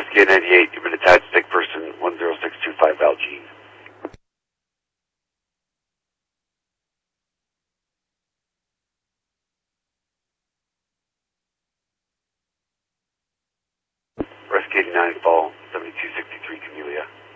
Rescue 98, you've been attached to sick person 10625 Valjean. Rescue 89, fall 7263 Camellia.